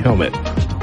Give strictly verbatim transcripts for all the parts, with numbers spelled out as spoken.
helmet.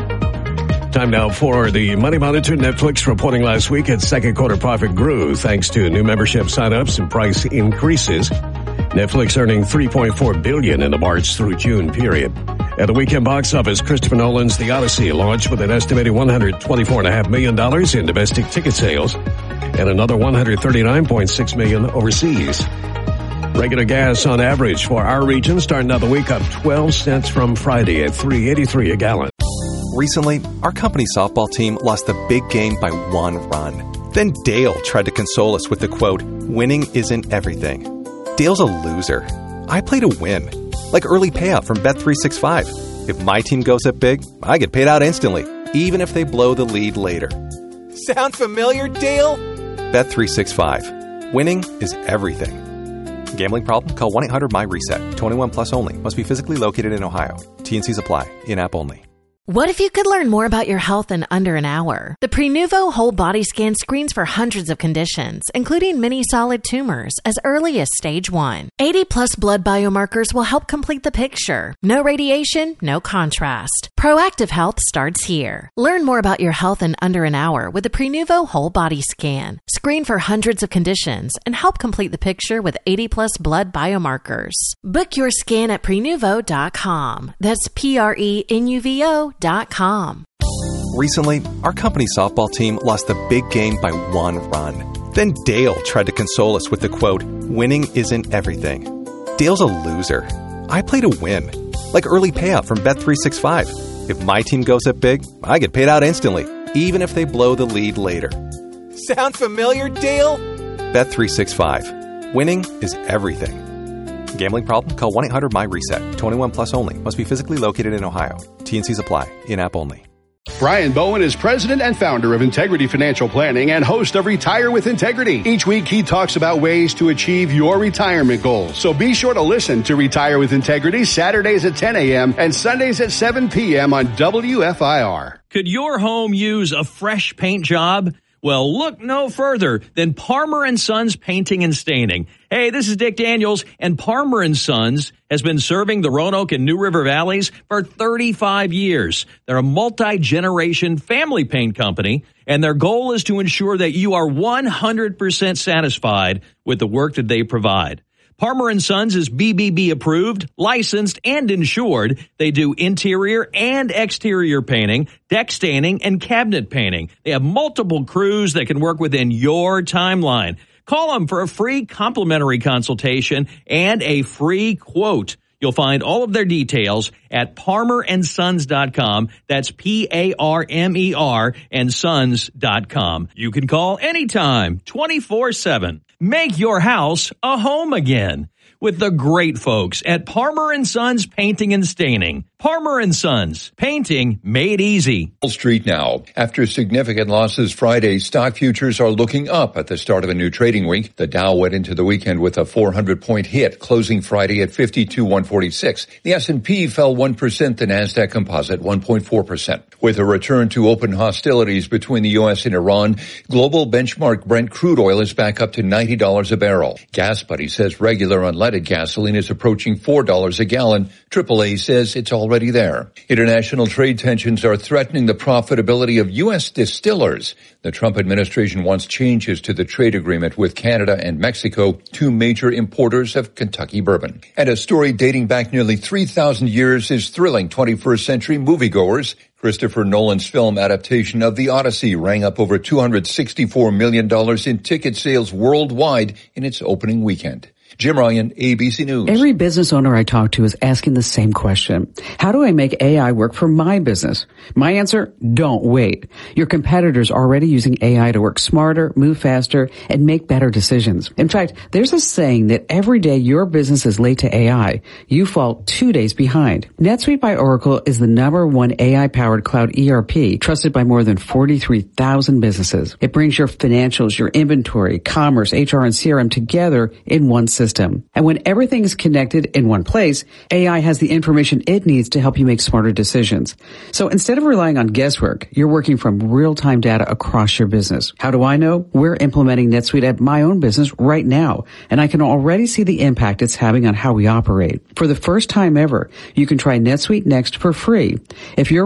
Time now for the Money Monitor. Netflix reporting last week its second quarter profit grew thanks to new membership signups and price increases. Netflix earning three point four billion dollars in the March through June period. At the weekend box office, Christopher Nolan's The Odyssey launched with an estimated one hundred twenty-four point five million dollars in domestic ticket sales and another one hundred thirty-nine point six million dollars overseas. Regular gas on average for our region starting out the week up twelve cents from Friday at three eighty-three a gallon. Recently, our company softball team lost the big game by one run. Then Dale tried to console us with the quote, "Winning isn't everything." Dale's a loser. I play to win. Like early payout from Bet three sixty-five. If my team goes up big, I get paid out instantly, even if they blow the lead later. Sound familiar, Dale? Bet three sixty-five. Winning is everything. Gambling problem? Call one eight hundred my reset. twenty-one plus only. Must be physically located in Ohio. T and C's apply. In-app only. What if you could learn more about your health in under an hour? The Prenuvo Whole Body Scan screens for hundreds of conditions, including many solid tumors, as early as stage one. eighty plus blood biomarkers will help complete the picture. No radiation, no contrast. Proactive health starts here. Learn more about your health in under an hour with the Prenuvo Whole Body Scan. Screen for hundreds of conditions and help complete the picture with eighty plus blood biomarkers. Book your scan at prenuvo dot com. That's P R E N U V O dot com. Recently, our company softball team lost the big game by one run. Then Dale tried to console us with the quote, "Winning isn't everything." Dale's a loser. I play to win. Like early payout from Bet three sixty-five. If my team goes up big, I get paid out instantly, even if they blow the lead later. Sound familiar, Dale? Bet three sixty-five. Winning is everything. Gambling problem? Call one eight hundred my reset. twenty-one plus only. Must be physically located in Ohio. T and C's apply. In-app only. Brian Bowen is president and founder of Integrity Financial Planning and host of Retire with Integrity. Each week, he talks about ways to achieve your retirement goals. So be sure to listen to Retire with Integrity Saturdays at ten a.m. and Sundays at seven p.m. on W F I R. Could your home use a fresh paint job? Well, look no further than Parmer and Sons Painting and Staining. Hey, this is Dick Daniels, and Parmer and Sons has been serving the Roanoke and New River Valleys for thirty-five years. They're a multi-generation family paint company, and their goal is to ensure that you are one hundred percent satisfied with the work that they provide. Parmer and Sons is B B B approved, licensed, and insured. They do interior and exterior painting, deck staining, and cabinet painting. They have multiple crews that can work within your timeline. Call them for a free complimentary consultation and a free quote. You'll find all of their details at parmer and sons dot com. That's P A R M E R and sons dot com. You can call anytime, twenty-four seven. Make your house a home again with the great folks at Parmer and Sons Painting and Staining. Parmer and Sons, painting made easy. Wall Street now. After significant losses Friday, stock futures are looking up at the start of a new trading week. The Dow went into the weekend with a four hundred point hit, closing Friday at fifty-two one forty-six. The S and P fell one percent, the Nasdaq Composite one point four percent. With a return to open hostilities between the U S and Iran, global benchmark Brent crude oil is back up to ninety dollars a barrel. Gas Buddy says regular unleaded gasoline is approaching four dollars a gallon. triple A says it's already there. International trade tensions are threatening the profitability of U S distillers. The Trump administration wants changes to the trade agreement with Canada and Mexico, two major importers of Kentucky bourbon. And a story dating back nearly three thousand years is thrilling twenty-first century moviegoers. Christopher Nolan's film adaptation of The Odyssey rang up over two hundred sixty-four million dollars in ticket sales worldwide in its opening weekend. Jim Ryan, A B C News. Every business owner I talk to is asking the same question. How do I make A I work for my business? My answer, don't wait. Your competitors are already using A I to work smarter, move faster, and make better decisions. In fact, there's a saying that every day your business is late to A I, you fall two days behind. NetSuite by Oracle is the number one A I-powered cloud E R P trusted by more than forty-three thousand businesses. It brings your financials, your inventory, commerce, H R, and C R M together in one system. And when everything is connected in one place, A I has the information it needs to help you make smarter decisions. So instead of relying on guesswork, you're working from real-time data across your business. How do I know? We're implementing NetSuite at my own business right now, and I can already see the impact it's having on how we operate. For the first time ever, you can try NetSuite Next for free. If you're